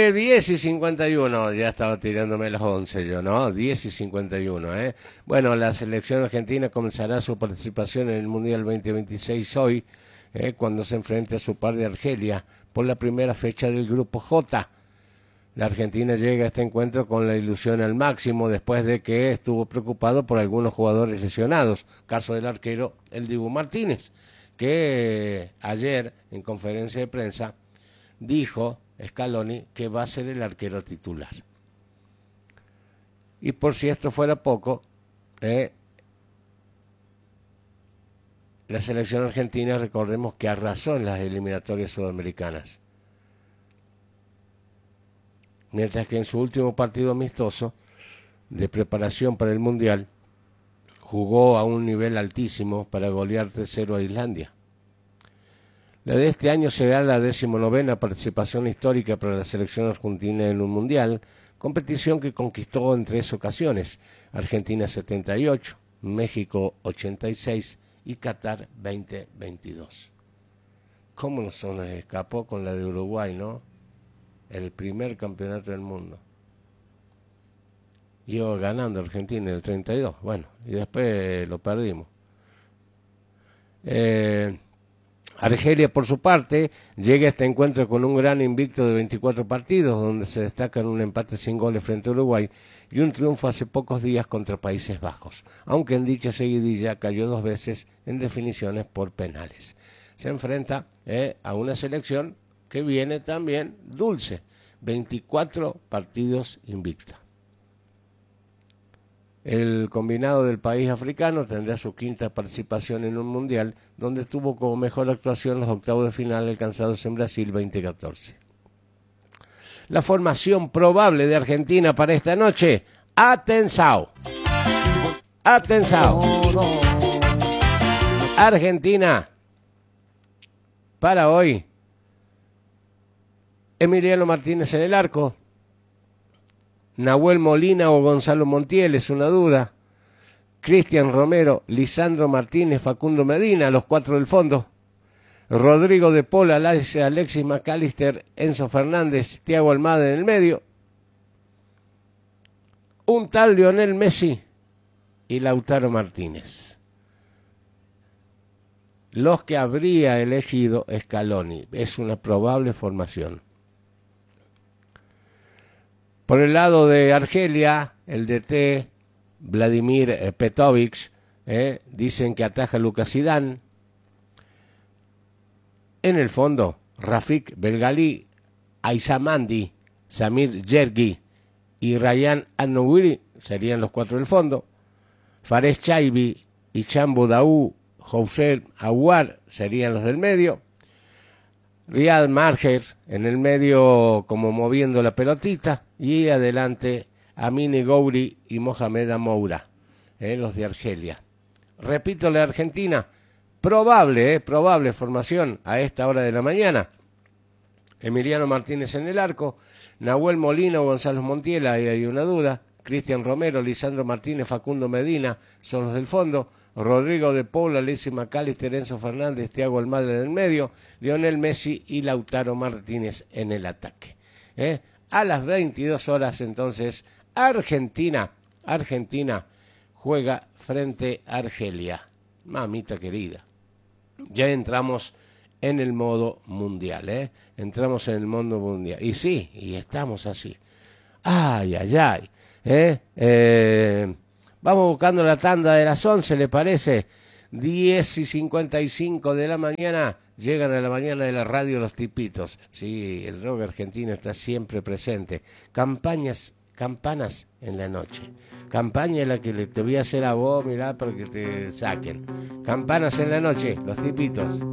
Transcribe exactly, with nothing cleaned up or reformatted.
Eh, diez y cincuenta y uno, ya estaba tirándome las once yo, ¿no? diez y cincuenta y uno, ¿eh? Bueno, la selección argentina comenzará su participación en el Mundial veinte veintiséis hoy, eh, cuando se enfrente a su par de Argelia por la primera fecha del Grupo J. La Argentina llega a este encuentro con la ilusión al máximo después de que estuvo preocupado por algunos jugadores lesionados, caso del arquero el Dibu Martínez, que eh, ayer en conferencia de prensa dijo Scaloni que va a ser el arquero titular. Y por si esto fuera poco, eh, la selección argentina, recordemos que arrasó en las eliminatorias sudamericanas, mientras que en su último partido amistoso de preparación para el Mundial jugó a un nivel altísimo para golear tres cero a Islandia. La de este año será la decimonovena participación histórica para la selección argentina en un Mundial, competición que conquistó en tres ocasiones: Argentina setenta y ocho, México ochenta y seis y Qatar veinte veintidós. ¿Cómo nos escapó con la de Uruguay, no? El primer campeonato del mundo. Iba ganando Argentina en el treinta y dos, bueno, y después lo perdimos. Eh, Argelia, por su parte, llega a este encuentro con un gran invicto de veinticuatro partidos, donde se destacan un empate sin goles frente a Uruguay y un triunfo hace pocos días contra Países Bajos, aunque en dicha seguidilla cayó dos veces en definiciones por penales. Se enfrenta eh, a una selección que viene también dulce, veinticuatro partidos invicta. El combinado del país africano tendrá su quinta participación en un mundial, donde tuvo como mejor actuación los octavos de final alcanzados en Brasil veinte catorce. La formación probable de Argentina para esta noche. Atención. Atención. Argentina para hoy: Emiliano Martínez en el arco, Nahuel Molina o Gonzalo Montiel es una duda, Cristian Romero, Lisandro Martínez, Facundo Medina, los cuatro del fondo, Rodrigo de Paul, Alexis McAllister, Enzo Fernández, Thiago Almada en el medio, un tal Lionel Messi y Lautaro Martínez. Los que habría elegido Scaloni, es una probable formación. Por el lado de Argelia, el D T Vladimir Petrovic, eh, dicen que ataja a Lucas Zidane. En el fondo, Rafik Belgali, Aizamandi, Samir Yergi y Rayyan Annouiri serían los cuatro del fondo. Fares Chaibi y Chambo Daou, Houssem Aouar serían los del medio. Riyad Mahrez en el medio como moviendo la pelotita, y adelante Amine Gouiri y Mohamed Amoura, eh, los de Argelia. Repito, la Argentina, probable, eh, probable formación a esta hora de la mañana: Emiliano Martínez en el arco, Nahuel Molina o Gonzalo Montiel, ahí hay una duda, Cristian Romero, Lisandro Martínez, Facundo Medina son los del fondo, Rodrigo de Paul, Alexis McAllister, Enzo Fernández, Thiago Almada en el medio, Lionel Messi y Lautaro Martínez en el ataque. ¿Eh? A las veintidós horas entonces, Argentina, Argentina juega frente a Argelia. Mamita querida, ya entramos en el modo mundial, ¿eh? Entramos en el modo mundial. Y sí, y estamos así. Ay, ay, ay. ¿Eh? Eh... Vamos buscando la tanda de las once, ¿le parece? diez y cincuenta y cinco de la mañana, llegan a la mañana de la radio los tipitos. Sí, el rock argentino está siempre presente. Campañas, campanas en la noche. Campaña en la que le, te voy a hacer a vos, mirá, para que te saquen. Campanas en la noche, los tipitos.